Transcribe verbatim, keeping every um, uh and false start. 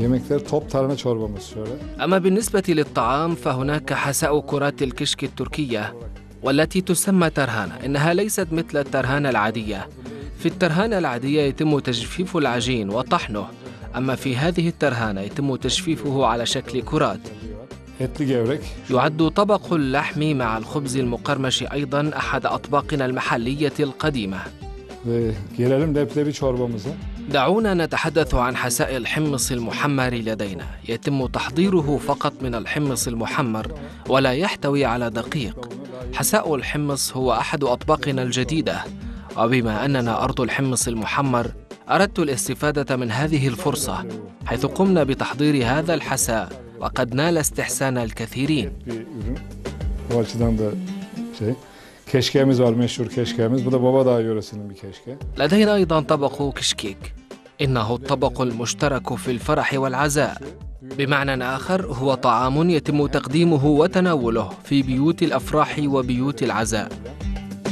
Yemekler top tarhana çorbamız şöyle. أما بالنسبة للطعام فهناك حساء كرات الكشك التركية والتي تسمى ترهانة. إنها ليست مثل الترهانة العادية. في الترهانة العادية يتم تجفيف العجين وطحنه، أما في هذه الترهانة يتم تجفيفه على شكل كرات. Etli gevrek. يعد طبق اللحم مع الخبز المقرمش أيضا أحد أطباقنا المحلية القديمة. Ve gelelim leblebi çorbamıza. دعونا نتحدث عن حساء الحمص المحمر لدينا. يتم تحضيره فقط من الحمص المحمر ولا يحتوي على دقيق. حساء الحمص هو أحد أطباقنا الجديدة، وبما أننا أرض الحمص المحمر أردت الاستفادة من هذه الفرصة حيث قمنا بتحضير هذا الحساء وقد نال استحسان الكثيرين. Bu açıdan da şey. Keşkeğimiz var, meşhur keşkeğimiz. Bu da Babadağ yöresinin bir keşke. لدينا أيضا طبق كشكيك. إنه الطبق المشترك في الفرح والعزاء. بمعنى آخر هو طعام يتم تقديمه وتناوله في بيوت الأفراح وبيوت العزاء.